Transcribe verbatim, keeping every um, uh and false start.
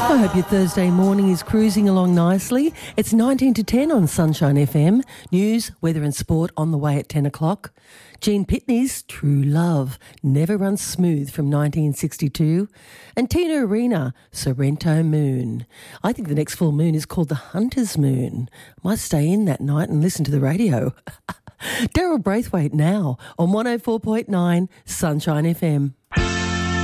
I hope your Thursday morning is cruising along nicely. It's nineteen to ten on Sunshine F M. News, weather and sport on the way at ten o'clock. Gene Pitney's True Love never runs smooth from nineteen sixty-two. And Tina Arena, Sorrento Moon. I think the next full moon is called the Hunter's Moon. Might stay in that night and listen to the radio. Daryl Braithwaite now on one oh four point nine Sunshine F M.